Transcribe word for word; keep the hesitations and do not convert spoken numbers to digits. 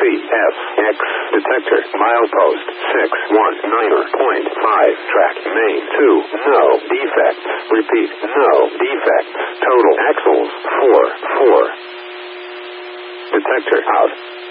F, X, detector, milepost, six one nine point five, track, main, two, no, defects, repeat, no, defects, total, axles, four, four, detector, out.